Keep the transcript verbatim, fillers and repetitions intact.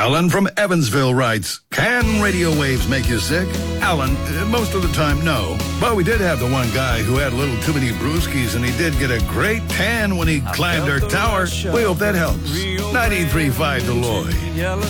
Alan from Evansville writes, can radio waves make you sick? Alan, uh, most of the time, no. But we did have the one guy who had a little too many brewskis, and he did get a great tan when he climbed our tower. We hope that helps. ninety-three point five Deloy.